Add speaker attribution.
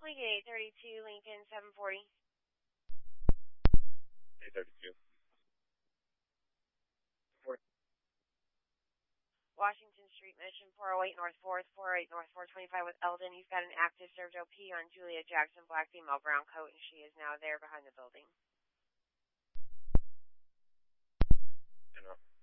Speaker 1: Lincoln 832, Lincoln 740.
Speaker 2: 832.
Speaker 1: Washington Street, Mission 408 North 4th, 408 North 425 with Eldon. He's got an active served OP on Julia Jackson, black female, brown coat, and she is now there behind the building.